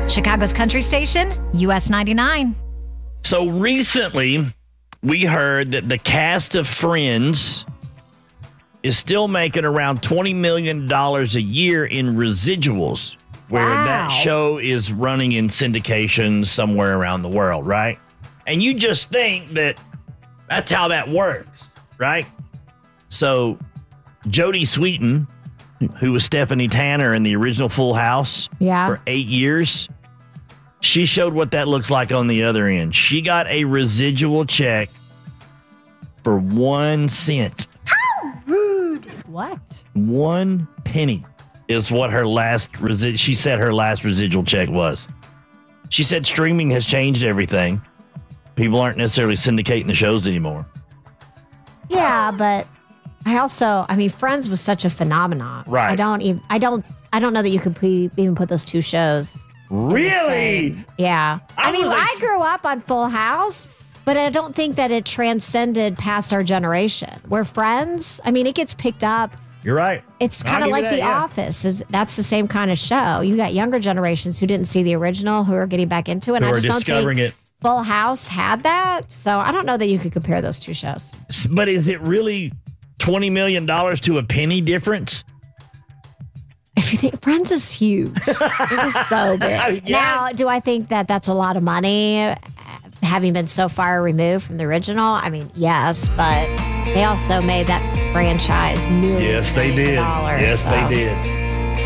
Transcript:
Chicago's country station, US 99. So recently, we heard that the cast of Friends is still making around $20 million a year in residuals, where that show is running in syndication somewhere around the world, right? And you just think that that's how that works, right? So Jodie Sweetin, who was Stephanie Tanner in the original Full House for 8 years, she showed what that looks like on the other end. She got a residual check for 1 cent. How rude. What? 1 penny is what her last she said her last residual check was. She said streaming has changed everything. People aren't necessarily syndicating the shows anymore. Yeah, but I mean, Friends was such a phenomenon. Right. I don't know that you could even put those two shows. Really? Yeah. I grew up on Full House, but I don't think that it transcended past our generation. We're Friends. I mean, it gets picked up. You're right. It's kind of like The Office. That's the same kind of show. You got younger generations who didn't see the original who are getting back into it. Who are discovering it. Full House had that. So I don't know that you could compare those two shows. But is it really $20 million to a penny difference? If you think Friends is huge, it was so big. Now, do I think that that's a lot of money, having been so far removed from the original? I mean, yes, but they also made that franchise millions. Yes, they did. Dollars, yes, they did.